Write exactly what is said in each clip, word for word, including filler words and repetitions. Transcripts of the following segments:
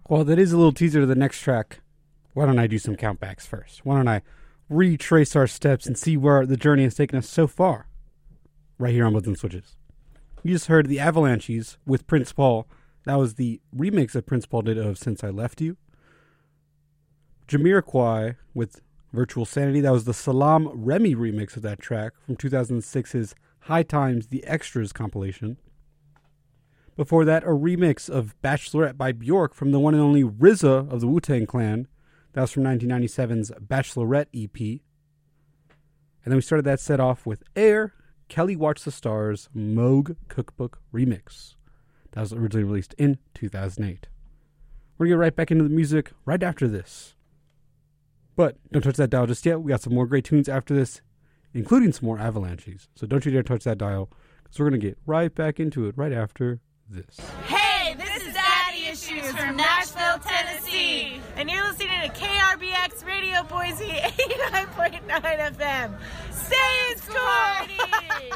Well, that is a little teaser to the next track. Why don't I do some countbacks first? Why don't I retrace our steps and see where the journey has taken us so far? Right here on Buttons and Switches. You just heard the Avalanches with Prince Paul. That was the remix that Prince Paul did of Since I Left You. Jamiroquai with Virtual Sanity. That was the Salam Remy remix of that track from two thousand six's High Times, The Extras compilation. Before that, a remix of Bachelorette by Bjork from the one and only R Z A of the Wu-Tang Clan. That was from nineteen ninety-seven's Bachelorette E P. And then we started that set off with Air, Kelly Watch the Stars, Moog Cookbook remix. That was originally released in two thousand eight. We're going to get right back into the music right after this. But don't touch that dial just yet. We got some more great tunes after this, including some more Avalanches. So don't you dare touch that dial, because we're going to get right back into it right after this. Hey, this is Daddy Issues from Nashville, Tennessee. And you're listening to K R B X Radio Boise eighty-nine point nine F M. Say it's corny!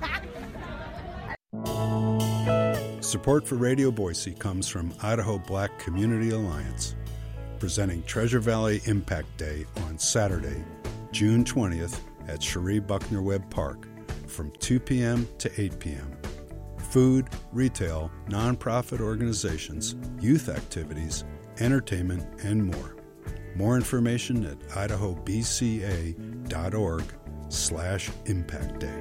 Support for Radio Boise comes from Idaho Black Community Alliance, presenting Treasure Valley Impact Day on Saturday, June twentieth at Cherie Buckner Webb Park from two p.m. to eight p.m. Food, retail, nonprofit organizations, youth activities, entertainment, and more. More information at idahobca.org slash impact day.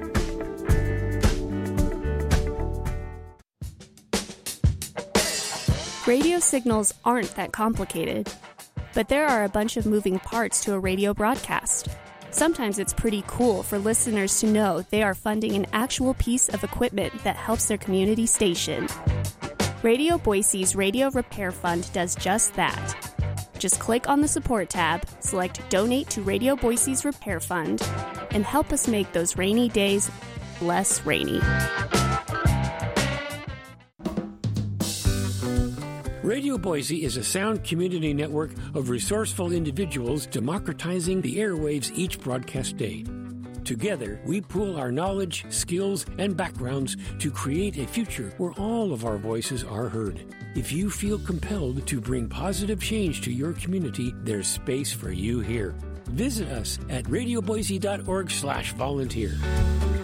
Radio signals aren't that complicated, but there are a bunch of moving parts to a radio broadcast. Sometimes it's pretty cool for listeners to know they are funding an actual piece of equipment that helps their community station. Radio Boise's Radio Repair Fund does just that. Just click on the support tab, select Donate to Radio Boise's Repair Fund, and help us make those rainy days less rainy. Radio Boise is a sound community network of resourceful individuals democratizing the airwaves each broadcast day. Together, we pool our knowledge, skills, and backgrounds to create a future where all of our voices are heard. If you feel compelled to bring positive change to your community, there's space for you here. Visit us at radioboise.org slash volunteer.